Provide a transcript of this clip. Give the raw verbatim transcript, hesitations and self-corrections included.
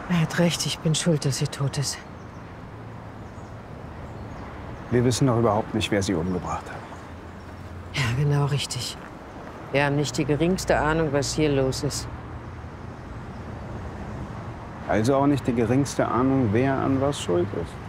Er hat recht, ich bin schuld, dass sie tot ist. Wir wissen doch überhaupt nicht, wer sie umgebracht hat. Ja, genau richtig. Wir haben nicht die geringste Ahnung, was hier los ist. Also auch nicht die geringste Ahnung, wer an was schuld ist.